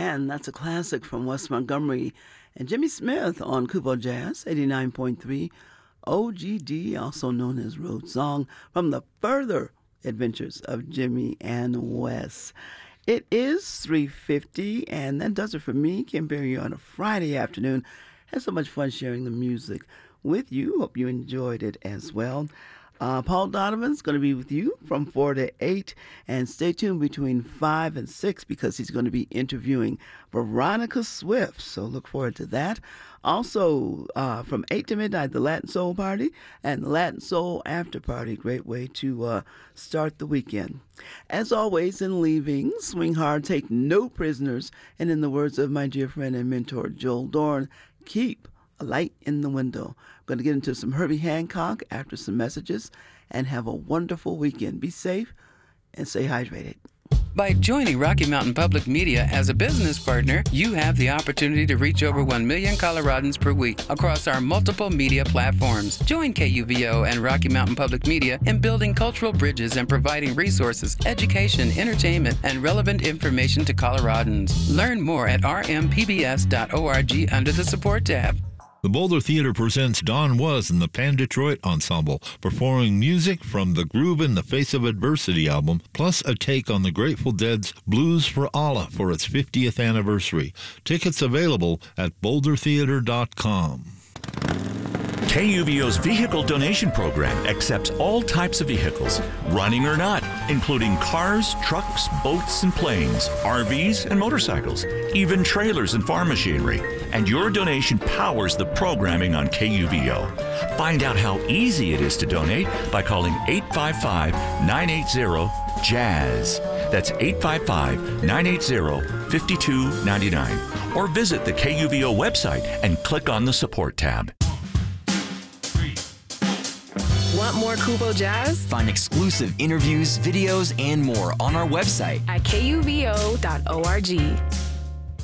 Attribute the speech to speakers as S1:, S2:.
S1: And that's a classic from Wes Montgomery and Jimmy Smith on Kubo Jazz 89.3 OGD, also known as Road Song, from the further adventures of Jimmy and Wes. It is 3:50, and that does it for me. Kim Berry on a Friday afternoon. Had so much fun sharing the music with you. Hope you enjoyed it as well. Paul Donovan's going to be with you from 4 to 8, and stay tuned between 5 and 6 because he's going to be interviewing Veronica Swift, so look forward to that. Also, from 8 to midnight, the Latin Soul Party and the Latin Soul After Party. Great way to start the weekend. As always, in leaving, swing hard, take no prisoners, and in the words of my dear friend and mentor, Joel Dorn, keep a light in the window. I'm going to get into some Herbie Hancock after some messages, and have a wonderful weekend. Be safe and stay hydrated.
S2: By joining Rocky Mountain Public Media as a business partner, you have the opportunity to reach over 1 million Coloradans per week across our multiple media platforms. Join KUVO and Rocky Mountain Public Media in building cultural bridges and providing resources, education, entertainment, and relevant information to Coloradans. Learn more at rmpbs.org under the Support tab.
S3: The Boulder Theater presents Don Was and the Pan Detroit Ensemble, performing music from the Groove in the Face of Adversity album, plus a take on the Grateful Dead's Blues for Allah for its 50th anniversary. Tickets available at bouldertheater.com.
S4: KUVO's vehicle donation program accepts all types of vehicles, running or not, including cars, trucks, boats, and planes, RVs, and motorcycles, even trailers and farm machinery. And your donation powers the programming on KUVO. Find out how easy it is to donate by calling 855-980-JAZZ. That's 855-980-5299. Or visit the KUVO website and click on the Support tab.
S5: Want more Kubo Jazz?
S6: Find exclusive interviews, videos, and more on our website
S5: at kuvo.org.